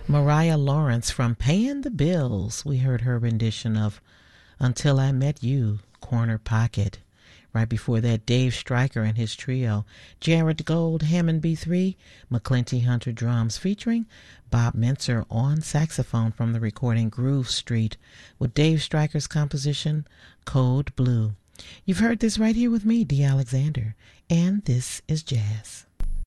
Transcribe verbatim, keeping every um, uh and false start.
Mariah Lawrence from Paying the Bills. We heard her rendition of Until I Met You, Corner Pocket. Right before that, Dave Stryker and his trio, Jared Gold, Hammond B three, McClinty Hunter drums, featuring Bob Mentzer on saxophone from the recording Groove Street with Dave Stryker's composition Code Blue. You've heard this right here with me, Dee Alexander, and this is Jazz.